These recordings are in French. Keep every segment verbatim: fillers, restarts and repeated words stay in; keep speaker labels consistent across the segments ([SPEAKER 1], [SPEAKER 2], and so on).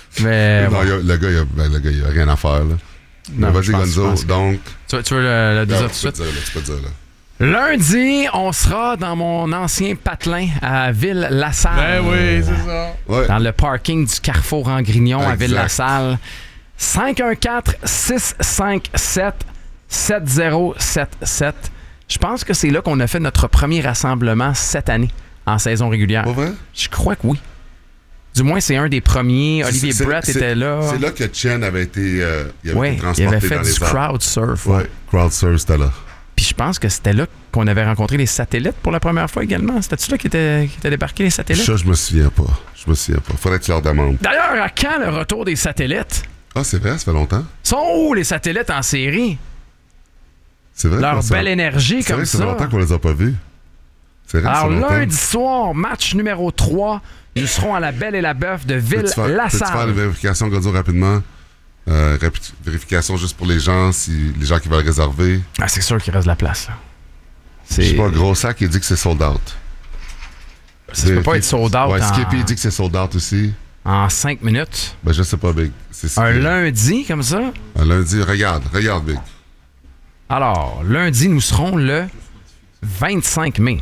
[SPEAKER 1] Mais
[SPEAKER 2] non,
[SPEAKER 1] bon.
[SPEAKER 2] y a, le gars, il a, ben, le gars, il a rien à faire. Là.
[SPEAKER 1] Non,
[SPEAKER 2] Mais vas-y,
[SPEAKER 1] je pense-
[SPEAKER 2] Gonzo.
[SPEAKER 1] je pense que-
[SPEAKER 2] Donc.
[SPEAKER 1] Tu, veux- tu veux le, le dire
[SPEAKER 2] non,
[SPEAKER 1] tout de
[SPEAKER 2] tu
[SPEAKER 1] suite?
[SPEAKER 2] peux te dire, là, tu peux te dire, là.
[SPEAKER 1] Lundi, on sera dans mon ancien patelin à Ville-la-Salle.
[SPEAKER 3] Ben oui, c'est ça.
[SPEAKER 2] Ouais.
[SPEAKER 1] Dans le parking du Carrefour en Grignon à
[SPEAKER 2] Exact.
[SPEAKER 1] Ville-la-Salle. cinq un quatre, six cinq sept, sept zéro sept sept. Je pense que c'est là qu'on a fait notre premier rassemblement cette année en saison régulière.
[SPEAKER 2] Pas vrai?
[SPEAKER 1] Je crois que oui. Du moins, c'est un des premiers. Olivier
[SPEAKER 2] C'est-
[SPEAKER 1] Brett
[SPEAKER 2] c'est-
[SPEAKER 1] était là.
[SPEAKER 2] C'est là que Chen avait été, euh, il avait
[SPEAKER 1] Oui,
[SPEAKER 2] été
[SPEAKER 1] il
[SPEAKER 2] transporté
[SPEAKER 1] avait fait
[SPEAKER 2] dans
[SPEAKER 1] du
[SPEAKER 2] les arbres.
[SPEAKER 1] crowd surf.
[SPEAKER 2] Ouais, crowd surf, c'était là.
[SPEAKER 1] Puis je pense que c'était là qu'on avait rencontré les satellites pour la première fois également. C'était-tu là qui étaient, qui étaient débarqués les satellites?
[SPEAKER 2] Ça, je me souviens pas. Je me souviens pas. Faudrait que tu leur demandes.
[SPEAKER 1] D'ailleurs, à quand le retour des satellites?
[SPEAKER 2] Ah, c'est vrai, ça fait longtemps.
[SPEAKER 1] Sont où les satellites en série?
[SPEAKER 2] C'est vrai.
[SPEAKER 1] Leur
[SPEAKER 2] ça-
[SPEAKER 1] belle énergie
[SPEAKER 2] C'est
[SPEAKER 1] comme
[SPEAKER 2] vrai que ça
[SPEAKER 1] ça.
[SPEAKER 2] fait longtemps qu'on les a pas vus. C'est vrai,
[SPEAKER 1] Alors,
[SPEAKER 2] ça fait longtemps.
[SPEAKER 1] lundi soir, match numéro trois. Nous serons à la Belle et la Bœuf de
[SPEAKER 2] Peux-tu faire, peux-tu faire la
[SPEAKER 1] Ville-la-Salle.
[SPEAKER 2] vérification, Gonzo, rapidement? Euh, rapi- vérification juste pour les gens, si les gens qui veulent réserver.
[SPEAKER 1] Ah, c'est sûr qu'il reste de la place. Là.
[SPEAKER 2] Je
[SPEAKER 1] C'est...
[SPEAKER 2] sais pas, Gros Sac, il dit que c'est sold out.
[SPEAKER 1] Ça peut pas être sold out
[SPEAKER 2] Ouais,
[SPEAKER 1] en...
[SPEAKER 2] Skippy, il dit que c'est sold out aussi.
[SPEAKER 1] en cinq minutes.
[SPEAKER 2] Ben, je sais pas, Big. C'est ce
[SPEAKER 1] Un
[SPEAKER 2] qui-
[SPEAKER 1] lundi comme ça.
[SPEAKER 2] Un lundi, regarde, regarde, Big.
[SPEAKER 1] Alors, lundi, nous serons le vingt-cinq mai.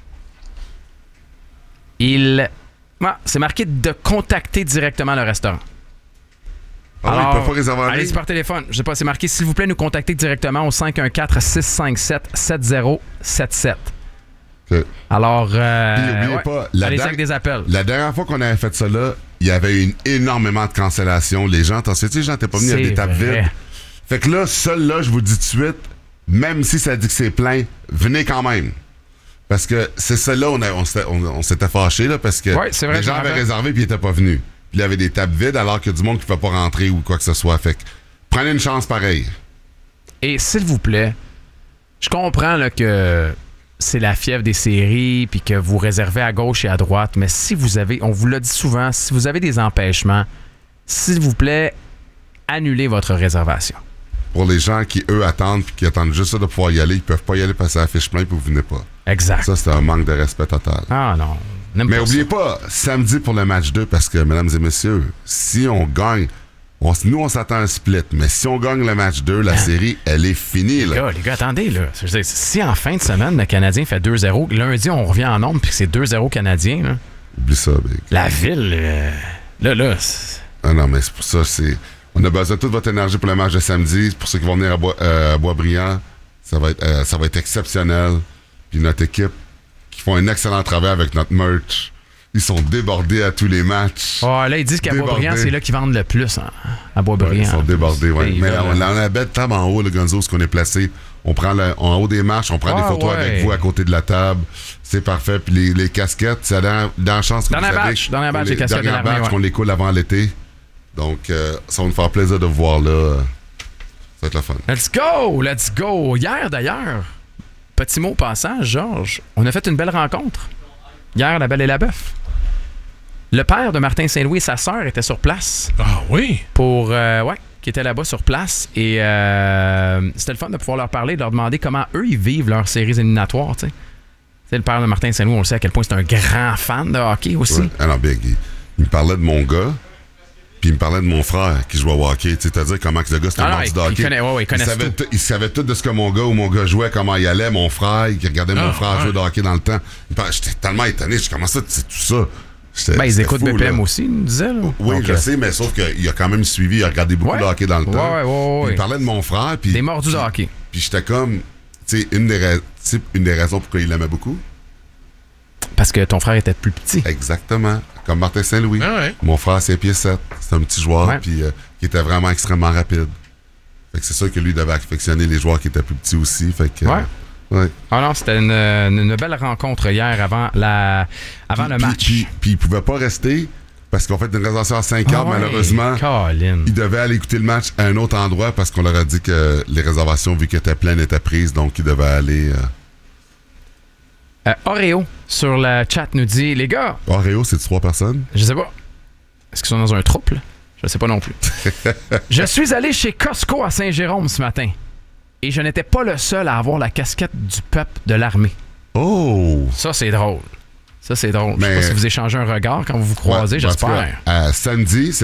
[SPEAKER 1] Il... Ah, c'est marqué de contacter directement le restaurant.
[SPEAKER 2] Ah oui,
[SPEAKER 1] Alors,
[SPEAKER 2] ils peuvent pas réserver en
[SPEAKER 1] allez
[SPEAKER 2] ligne?
[SPEAKER 1] par téléphone. Je sais pas, c'est marqué, s'il vous plaît, nous contacter directement au cinq un quatre, six cinq sept, sept zéro sept sept.
[SPEAKER 2] Ok.
[SPEAKER 1] Alors, euh,
[SPEAKER 2] Puis, oubliez
[SPEAKER 1] ouais,
[SPEAKER 2] pas, la
[SPEAKER 1] allez-y
[SPEAKER 2] date-
[SPEAKER 1] avec des appels.
[SPEAKER 2] La dernière fois qu'on avait fait ça là, il y avait eu énormément de cancellations. Les gens, t'en sais-tu, les gens t'es pas venus avec
[SPEAKER 1] C'est
[SPEAKER 2] des tables
[SPEAKER 1] vrai.
[SPEAKER 2] vides. Fait que là, seul là, je vous dis tout de suite, même si ça dit que c'est plein, venez quand même. Parce que c'est ça là, on, a- on s'était, on, on s'était fâchés là, parce que
[SPEAKER 1] Ouais, c'est vrai,
[SPEAKER 2] les
[SPEAKER 1] je
[SPEAKER 2] gens
[SPEAKER 1] me
[SPEAKER 2] avaient
[SPEAKER 1] rappelle.
[SPEAKER 2] réservé puis ils étaient pas venus. Puis il y avait des tables vides alors qu'il y a du monde qui ne peut pas rentrer ou quoi que ce soit. Fait que prenez une chance pareille.
[SPEAKER 1] Et s'il vous plaît, je comprends là, que c'est la fièvre des séries puis que vous réservez à gauche et à droite, mais si vous avez, on vous l'a dit souvent, si vous avez des empêchements, s'il vous plaît, annulez votre réservation.
[SPEAKER 2] Pour les gens qui, eux, attendent puis qui attendent juste ça de pouvoir y aller, ils peuvent pas y aller parce que ça affiche plein puis vous venez pas.
[SPEAKER 1] Exact.
[SPEAKER 2] Ça, c'est un manque de respect total.
[SPEAKER 1] Ah non, n'aime
[SPEAKER 2] Mais
[SPEAKER 1] pas
[SPEAKER 2] oubliez
[SPEAKER 1] ça.
[SPEAKER 2] pas, samedi pour le match deux, parce que, mesdames et messieurs, si on gagne, on, nous, on s'attend à un split, mais si on gagne le match deux, la série, elle est finie.
[SPEAKER 1] Les
[SPEAKER 2] Là.
[SPEAKER 1] gars, les gars, attendez, là. Je veux dire, si en fin de semaine, le Canadien fait deux zéro, lundi, on revient en nombre puis que c'est deux zéro Canadien, là,
[SPEAKER 2] Oublie ça, Big.
[SPEAKER 1] la ville, euh, là, là, c'est-
[SPEAKER 2] Ah non, mais c'est pour ça, c'est... On a besoin de toute votre énergie pour le match de samedi. Pour ceux qui vont venir à, Bois, euh, à Boisbriand, ça va être, euh, ça va être exceptionnel. Puis notre équipe, qui font un excellent travail avec notre merch, ils sont débordés à tous les matchs.
[SPEAKER 1] Oh, là, ils disent qu'à
[SPEAKER 2] Débordé.
[SPEAKER 1] Boisbriand, c'est là qu'ils vendent le plus, hein, à
[SPEAKER 2] Ouais,
[SPEAKER 1] Boisbriand.
[SPEAKER 2] ils sont débordés, ouais.
[SPEAKER 1] Et
[SPEAKER 2] Mais
[SPEAKER 1] là,
[SPEAKER 2] on, on a la belle table en haut, le Gonzo, ce qu'on est placé. On prend le, en haut des marches, on prend
[SPEAKER 1] Ah,
[SPEAKER 2] des photos
[SPEAKER 1] ouais.
[SPEAKER 2] avec vous à côté de la table. C'est parfait. Puis les, les casquettes, c'est dans, dans la chance que
[SPEAKER 1] Dans
[SPEAKER 2] vous
[SPEAKER 1] la
[SPEAKER 2] avez.
[SPEAKER 1] batch, dans la batch,
[SPEAKER 2] les
[SPEAKER 1] les casquettes de
[SPEAKER 2] dernières
[SPEAKER 1] l'armée,
[SPEAKER 2] batches
[SPEAKER 1] ouais.
[SPEAKER 2] qu'on les coule avant l'été. Donc, euh, ça va nous faire plaisir de vous voir là. euh, Ça va être le fun.
[SPEAKER 1] Let's go! Let's go! Hier, d'ailleurs, petit mot au passage, Georges, on a fait une belle rencontre. Hier, la Belle et la Bœuf. Le père de Martin Saint-Louis et sa sœur étaient sur place
[SPEAKER 3] Ah oui?
[SPEAKER 1] pour... euh, ouais, qui étaient là-bas sur place. Et euh, c'était le fun de pouvoir leur parler, de leur demander comment eux, ils vivent leurs séries éliminatoires, tu sais. Tu sais, le père de Martin Saint-Louis, on le sait à quel point c'est un grand fan de hockey aussi.
[SPEAKER 2] Ouais. Alors, Big, il, il me parlait de mon gars, puis il me parlait de mon frère qui jouait au hockey. Tu sais, c'est-à-dire comment que le gars, c'était
[SPEAKER 1] Ah
[SPEAKER 2] un
[SPEAKER 1] non,
[SPEAKER 2] mordu
[SPEAKER 1] il-
[SPEAKER 2] de
[SPEAKER 1] il
[SPEAKER 2] hockey.
[SPEAKER 1] connaît- ouais, ouais, il connaît
[SPEAKER 2] savait
[SPEAKER 1] tout.
[SPEAKER 2] tout- il savait tout de ce que mon gars ou mon gars jouait, comment il allait, mon frère, qui regardait mon
[SPEAKER 3] Ah,
[SPEAKER 2] frère
[SPEAKER 3] ouais.
[SPEAKER 2] jouer de hockey dans le temps. Il parlait- J'étais tellement étonné. Je dis, comment ça, tu sais tout ça? J'étais-
[SPEAKER 1] Ben, ils
[SPEAKER 2] c'était
[SPEAKER 1] écoutent
[SPEAKER 2] fou,
[SPEAKER 1] B P M
[SPEAKER 2] là.
[SPEAKER 1] aussi, ils nous disaient. Là.
[SPEAKER 2] Oui,
[SPEAKER 1] Donc,
[SPEAKER 2] je
[SPEAKER 1] euh,
[SPEAKER 2] sais, mais sauf qu'il a quand même suivi, il a regardé beaucoup
[SPEAKER 1] Ouais.
[SPEAKER 2] de hockey dans le temps.
[SPEAKER 1] Ouais, ouais, ouais,
[SPEAKER 2] Puis
[SPEAKER 1] ouais.
[SPEAKER 2] Il parlait de mon frère. Puis,
[SPEAKER 1] Des mordus de
[SPEAKER 2] puis-
[SPEAKER 1] hockey.
[SPEAKER 2] Puis j'étais comme, tu sais, une, des rais- tu sais, une des raisons pourquoi il l'aimait beaucoup.
[SPEAKER 1] Parce que ton frère était plus petit.
[SPEAKER 2] Exactement. Comme Martin Saint-Louis.
[SPEAKER 3] Ah ouais.
[SPEAKER 2] Mon frère, c'est pieds sept. C'est un petit joueur,
[SPEAKER 1] Ouais.
[SPEAKER 2] puis euh, qui était vraiment extrêmement rapide. Fait que c'est sûr que lui devait affectionner les joueurs qui étaient plus petits aussi. Fait que,
[SPEAKER 1] Ouais.
[SPEAKER 2] euh, ouais.
[SPEAKER 1] Ah non, c'était une, une- une belle rencontre hier avant, la, avant
[SPEAKER 2] Puis-
[SPEAKER 1] le
[SPEAKER 2] puis-
[SPEAKER 1] match.
[SPEAKER 2] Puis, puis il pouvait pas rester parce qu'on fait une réservation à cinq heures,
[SPEAKER 1] Ah ouais,
[SPEAKER 2] malheureusement.
[SPEAKER 1] Colin.
[SPEAKER 2] Il devait aller écouter le match à un autre endroit parce qu'on leur a dit que les réservations, vu qu'elles étaient pleines, étaient prises. Donc, il devait aller... Euh...
[SPEAKER 1] Euh, Oreo, sur le chat, nous dit, les gars,
[SPEAKER 2] Oreo, c'est trois personnes?
[SPEAKER 1] je sais pas, est-ce qu'ils sont dans un trouble? Je sais pas non plus. Je suis allé chez Costco à Saint-Jérôme ce matin et je n'étais pas le seul à avoir la casquette du peuple de l'armée.
[SPEAKER 2] Oh!
[SPEAKER 1] Ça, c'est drôle. Ça, c'est drôle. Je sais
[SPEAKER 2] Mais-
[SPEAKER 1] pas si vous échangez un regard quand vous vous croisez,
[SPEAKER 2] Ouais, en tout cas,
[SPEAKER 1] j'espère.
[SPEAKER 2] à samedi, c'est